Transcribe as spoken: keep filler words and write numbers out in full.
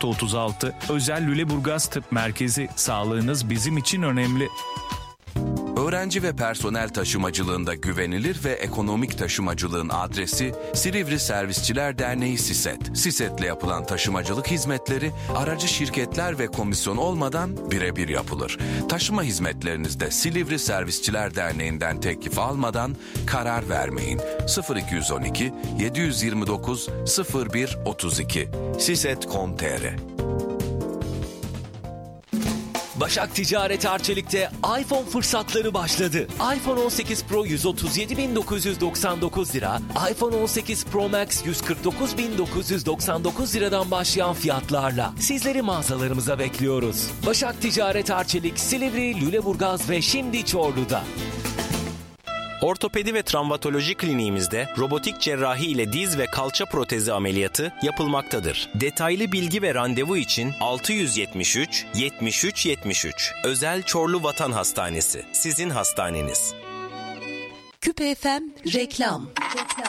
nokta otuz altı. Özel Lüleburgaz Tıp Merkezi. Sağlığınız bizim için önemli. Öğrenci ve personel taşımacılığında güvenilir ve ekonomik taşımacılığın adresi Silivri Servisçiler Derneği SİSET. SİSET'le yapılan taşımacılık hizmetleri aracı şirketler ve komisyon olmadan birebir yapılır. Taşıma hizmetlerinizde Silivri Servisçiler Derneği'nden teklif almadan karar vermeyin. sıfır iki yüz on iki yedi yüz yirmi dokuz sıfır bir otuz iki siset nokta com nokta tr. Başak Ticaret Arçelik'te iPhone fırsatları başladı. iPhone on sekiz Pro yüz otuz yedi bin dokuz yüz doksan dokuz lira, iPhone on sekiz Pro Max yüz kırk dokuz bin dokuz yüz doksan dokuz liradan başlayan fiyatlarla sizleri mağazalarımıza bekliyoruz. Başak Ticaret Arçelik, Silivri, Lüleburgaz ve şimdi Çorlu'da. Ortopedi ve travmatoloji kliniğimizde robotik cerrahi ile diz ve kalça protezi ameliyatı yapılmaktadır. Detaylı bilgi ve randevu için altı yüz yetmiş üç yetmiş üç yetmiş üç. Özel Çorlu Vatan Hastanesi. Sizin hastaneniz. Küpe F M reklam.